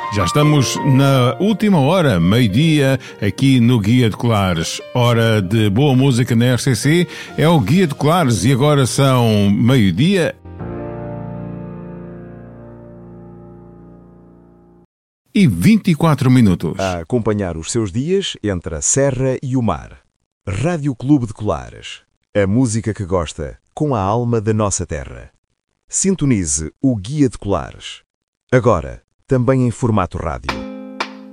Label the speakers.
Speaker 1: Já estamos na última hora, meio-dia, aqui no Guia de Colares. Hora de boa música na RCC, é o Guia de Colares e agora são meio-dia e 24 minutos.
Speaker 2: A acompanhar os seus dias entre a serra e o mar. Rádio Clube de Colares. A música que gosta, com a alma da nossa terra. Sintonize o Guia de Colares. Agora, também em formato rádio.